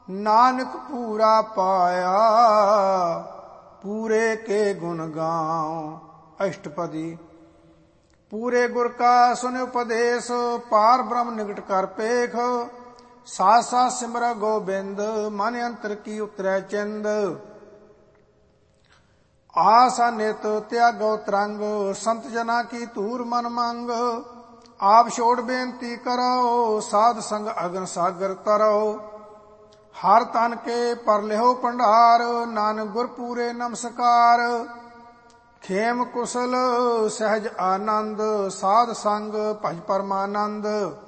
नानक पूरा पाया, पूरे के गुण गाओ। अष्टपदी। पूरे गुर का सुन उपदेश, पार ब्रह्म निकट कर पेख। साथ साथ सिमर गोबिंद, मन अंतर की उतरै चिंद। आसा नित त्यागो तरंग, संत जना की तूर मन मंग। आप छोड़ बेनती करो, साध संग अगन सागर तरो। हर तन के पर लिहो भंडार, नानक गुर पूरे नमस्कार। खेम कुशल सहज आनंद, साध संग भज परमानंद।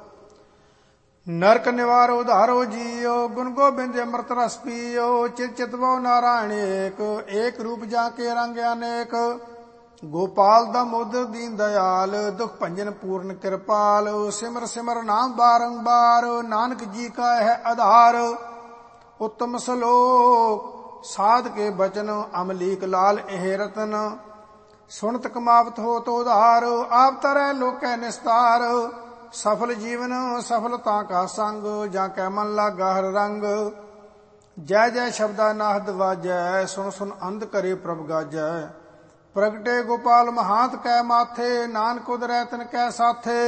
नरक निवारो उधारो जियो, गुण गोबिंद अमृत रस पियो। चित चितवो नारायण एक, एक रूप जाके रंग अनेक। गोपाल दामोदर दीन दयाल, दुख भंजन पूर्ण कृपाल। सिमर सिमर नाम बारंबार, नानक जी का है आधार। उत्तम श्लोक साध के बचन, अमलीक लाल एह रतन। सुनत कमावत हो तो उधार, आप तरह लोकै निस्तार। सफल जीवन सफलता का संग, जाकै मन लागा हर रंग। जय जय शब्दा नाहद वाजै, सुन सुन अंध करे प्रभ गाजै। प्रगटे गोपाल महांत कै माथे, नानक उदरै तिन कै साथे।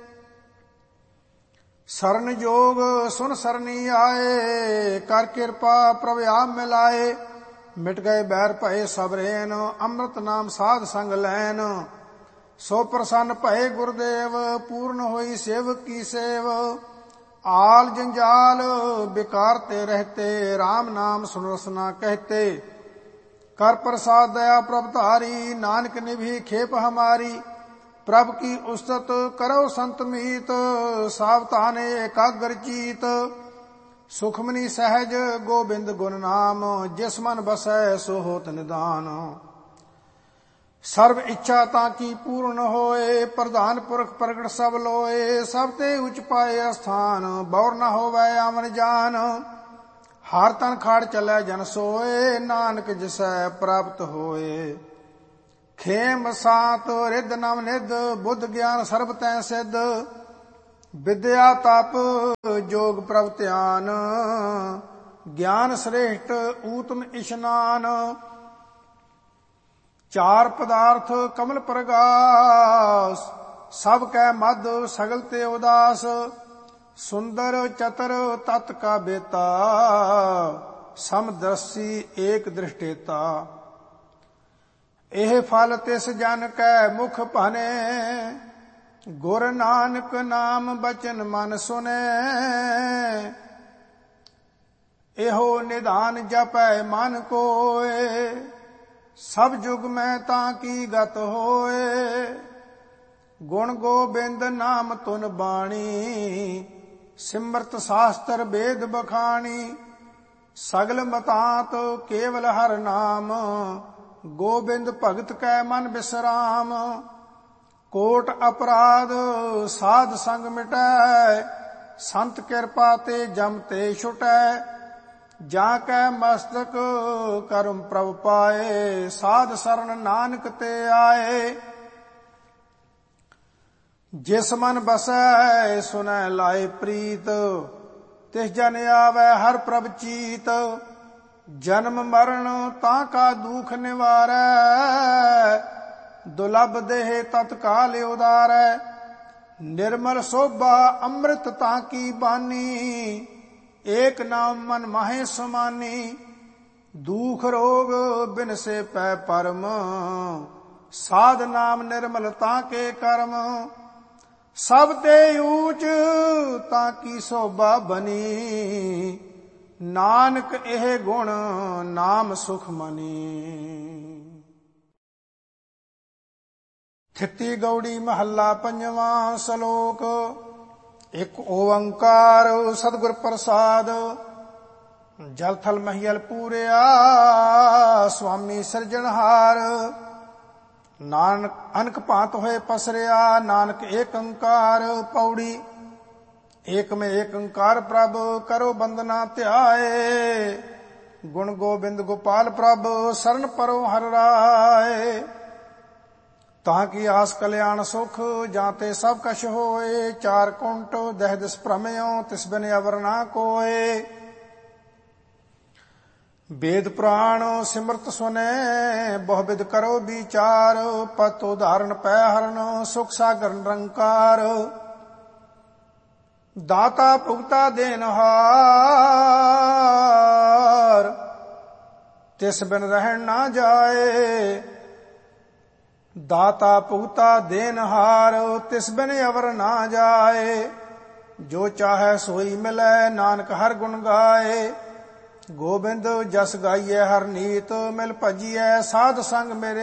सरन जोग सुन सरनी आए, कर कृपा प्रभ आप मिलाए। मिट गए बैर भय सब रेन, अमृत नाम साध संग लैन। सो प्रसन्न भये गुरुदेव, पूर्ण होई सेवक की सेव। आल जंजाल बिकारते रहते, राम नाम सुन रसना कहते। कर प्रसाद दया प्रभ तारी, नानक निभि खेप हमारी। प्रभ की उस्तत करो संत मीत, सावधाने एकाग्र चीत। सुखमनी सहज गोबिंद गुण नाम, जिस मन बसै सो होत निदान। सर्व इच्छा ताकि पूर्ण होए, प्रधान पुरख प्रगट सब लोए। सब ते उच पाए स्थान, बौर न होवै आवन जान। हर तन खाड़ चलै जन सोए, नानक जिसै प्राप्त होए। खेम सात रिद नव निध, बुद्ध ज्ञान सर्ब तै सिद्ध। विद्या तप जोग प्रभ ध्यान, ज्ञान श्रेष्ठ ऊतम इशनान। चार पदार्थ कमल प्रगास, सब कै मद सगल ते उदास। सुंदर चतर तत् का बेता, समदर्शी एक दृष्टेता। एह फल तिस जन कै मुख भने, गुर नानक नाम बचन मन सुने। एहो निधान जपै मन कोय, सब जुग में ताकी गत होए। गुण गोबिंद नाम तुन बाणी, सिमरत शास्त्र वेद बखानी। सगल मतांत केवल हर नाम, गोबिंद भगत कै मन विश्राम। कोट अपराध साध संग मिटै, संत कृपा ते जम ते छुटै। जाकै मस्तक करम प्रभ पाए, साध शरण नानक ते आए। जिस मन बसै सुनै लाए प्रीत, तिस जन आवे हर प्रभ चीत। जन्म मरण ताका दुख निवारै, दुलभ देह तत्काल उदारै। निर्मल शोभा अमृत ताकी बानी, एक नाम मन माहे समानी। दुख रोग बिन से पै परम, साध नाम निर्मलता के कर्म। सब ते ऊंच ताकी शोभा बनी, नानक एह गुण नाम सुख मनी। थिती गौड़ी महला पंजवा सलोक। एक ओंकार सतगुर प्रसाद, जल थल महियल पूरिया स्वामी सिरजनहार। नानक अनक भांत होए पसरिया, नानक एक अंकार। पौड़ी। एक में एक अंकार प्रभ, करो बंदना ध्याए। गुण गोबिंद गोपाल प्रभ, शरण परो हर राय। ताकि आस कल्याण सुख, जाते सब कछ होए। चार कुंट दह दिस प्रमेयों, तिस बिन अवर ना कोय। वेद पुराण सिमरत सुने बहुविध करो विचार पत उदाहरण पै हरण सुख सागर निरंकार दाता भुगता देनहार तिस बिन रहन ना जाए दाता भुगता देनहार तिस बिन अवर ना जाए जो चाहे सोई मिलै नानक हर गुण गाए गोबिंद जस गाइए हर नीत मिल भजिए साध संग मेरे